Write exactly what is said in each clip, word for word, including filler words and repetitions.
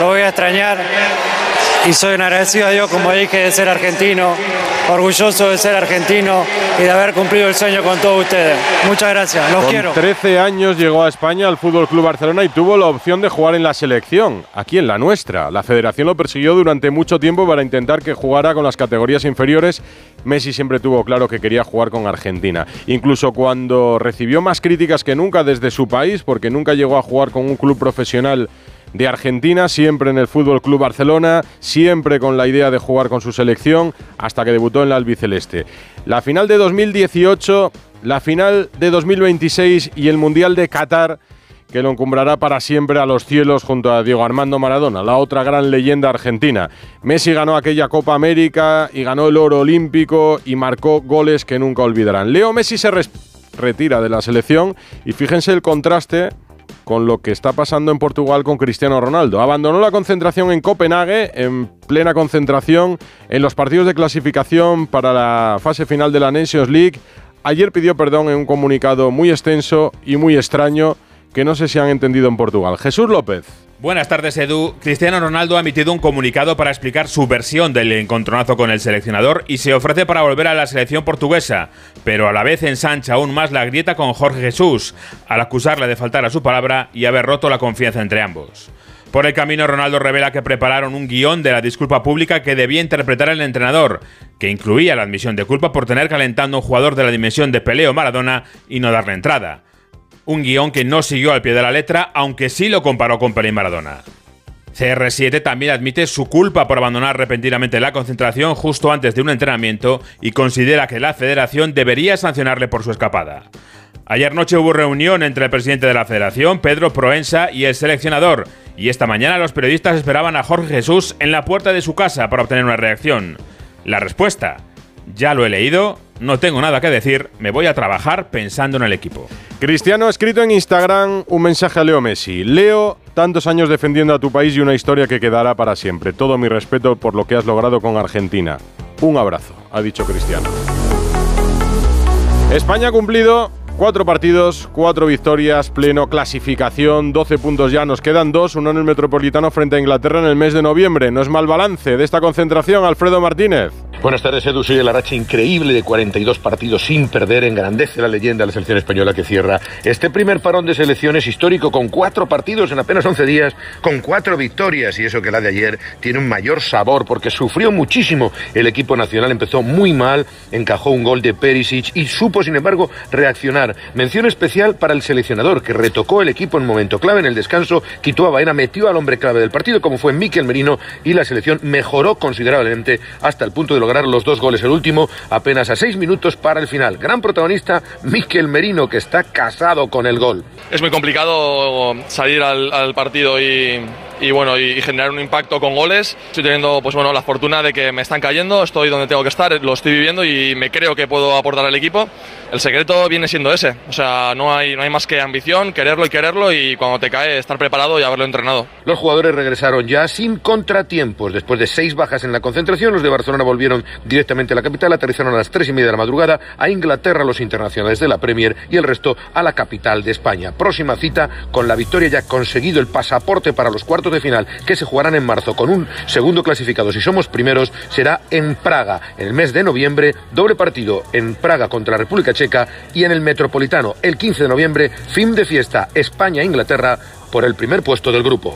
lo voy a extrañar y soy un agradecido a Dios, como dije, de ser argentino, orgulloso de ser argentino y de haber cumplido el sueño con todos ustedes. Muchas gracias, los con quiero. Con trece años llegó a España al F C Barcelona y tuvo la opción de jugar en la selección, aquí en la nuestra. La federación lo persiguió durante mucho tiempo para intentar que jugara con las categorías inferiores. Messi siempre tuvo claro que quería jugar con Argentina. Incluso cuando recibió más críticas que nunca desde su país, porque nunca llegó a jugar con un club profesional de Argentina, siempre en el F C Barcelona, siempre con la idea de jugar con su selección, hasta que debutó en la albiceleste. La final de dos mil dieciocho, la final de dos mil veintiséis y el Mundial de Qatar, que lo encumbrará para siempre a los cielos junto a Diego Armando Maradona, la otra gran leyenda argentina. Messi ganó aquella Copa América y ganó el oro olímpico y marcó goles que nunca olvidarán. Leo Messi se res- retira de la selección y fíjense el contraste con lo que está pasando en Portugal con Cristiano Ronaldo. Abandonó la concentración en Copenhague, en plena concentración en los partidos de clasificación para la fase final de la Nations League. Ayer pidió perdón en un comunicado muy extenso y muy extraño que no sé si han entendido en Portugal. Jesús López. Buenas tardes, Edu. Cristiano Ronaldo ha emitido un comunicado para explicar su versión del encontronazo con el seleccionador y se ofrece para volver a la selección portuguesa, pero a la vez ensancha aún más la grieta con Jorge Jesús, al acusarle de faltar a su palabra y haber roto la confianza entre ambos. Por el camino, Ronaldo revela que prepararon un guión de la disculpa pública que debía interpretar el entrenador, que incluía la admisión de culpa por tener calentando a un jugador de la dimensión de Pelé o Maradona y no darle entrada. Un guión que no siguió al pie de la letra, aunque sí lo comparó con Pelé y Maradona. C R siete también admite su culpa por abandonar repentinamente la concentración justo antes de un entrenamiento y considera que la federación debería sancionarle por su escapada. Ayer noche hubo reunión entre el presidente de la federación, Pedro Proensa, y el seleccionador, y esta mañana los periodistas esperaban a Jorge Jesús en la puerta de su casa para obtener una reacción. La respuesta: ya lo he leído, no tengo nada que decir, me voy a trabajar pensando en el equipo. Cristiano ha escrito en Instagram un mensaje a Leo Messi. Leo, tantos años defendiendo a tu país y una historia que quedará para siempre. Todo mi respeto por lo que has logrado con Argentina. Un abrazo, ha dicho Cristiano. España ha cumplido cuatro partidos, cuatro victorias, pleno clasificación, doce puntos ya, nos quedan dos, uno en el Metropolitano frente a Inglaterra en el mes de noviembre. No es mal balance de esta concentración, Alfredo Martínez. Buenas tardes, Edu. Sigue la racha increíble de cuarenta y dos partidos sin perder. Engrandece la leyenda de la selección española que cierra este primer parón de selecciones histórico con cuatro partidos en apenas once días, con cuatro victorias. Y eso que la de ayer tiene un mayor sabor porque sufrió muchísimo el equipo nacional. Empezó muy mal, encajó un gol de Perisic y supo, sin embargo, reaccionar. Mención especial para el seleccionador, que retocó el equipo en momento clave en el descanso, quitó a Baena, metió al hombre clave del partido, como fue Mikel Merino, y la selección mejoró considerablemente hasta el punto de lograr los dos goles, el último apenas a seis minutos para el final. Gran protagonista Mikel Merino, que está casado con el gol. Es muy complicado salir al, al partido y, y bueno y generar un impacto con goles. Estoy teniendo pues bueno la fortuna de que me están cayendo, estoy donde tengo que estar, lo estoy viviendo y me creo que puedo aportar al equipo. El secreto viene siendo ese, o sea, no hay, no hay más que ambición, quererlo y quererlo, y cuando te cae estar preparado y haberlo entrenado. Los jugadores regresaron ya sin contratiempos. Después de seis bajas en la concentración, los de Barcelona volvieron directamente a la capital, aterrizaron a las tres y media de la madrugada, a Inglaterra los internacionales de la Premier y el resto a la capital de España. Próxima cita con la victoria, ya conseguido el pasaporte para los cuartos de final, que se jugarán en marzo con un segundo clasificado si somos primeros, será en Praga, en el mes de noviembre, doble partido en Praga contra la República Checa y en el Metropolitano el quince de noviembre, fin de fiesta España-Inglaterra por el primer puesto del grupo.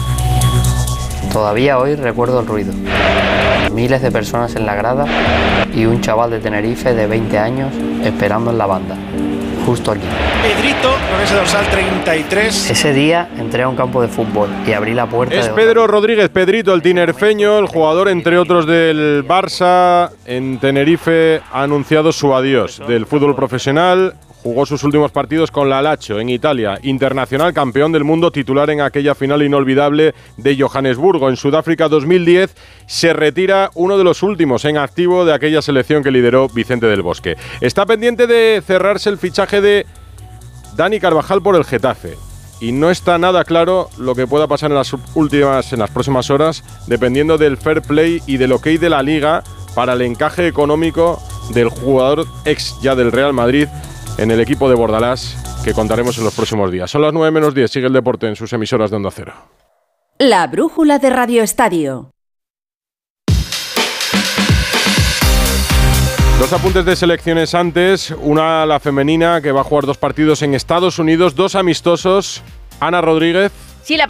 Todavía hoy recuerdo el ruido. Miles de personas en la grada y un chaval de Tenerife de veinte años esperando en la banda, justo aquí. Pedrito, con ese dorsal treinta y tres. Ese día entré a un campo de fútbol y abrí la puerta. Es de Pedro otra... Rodríguez Pedrito, el tinerfeño, el jugador entre otros del Barça. En Tenerife ha anunciado su adiós del fútbol profesional. Jugó sus últimos partidos con la Lazio en Italia, internacional, campeón del mundo, titular en aquella final inolvidable de Johannesburgo. En Sudáfrica dos mil diez se retira uno de los últimos en activo de aquella selección que lideró Vicente del Bosque. Está pendiente de cerrarse el fichaje de Dani Carvajal por el Getafe. Y no está nada claro lo que pueda pasar en las últimas, en las próximas horas, dependiendo del fair play y del ok de la Liga para el encaje económico del jugador ex ya del Real Madrid en el equipo de Bordalás, que contaremos en los próximos días. Son las nueve menos diez, sigue el deporte en sus emisoras de Onda Cero. La brújula de Radio Estadio. Dos apuntes de selecciones antes. Una, la femenina, que va a jugar dos partidos en Estados Unidos, dos amistosos. Ana Rodríguez.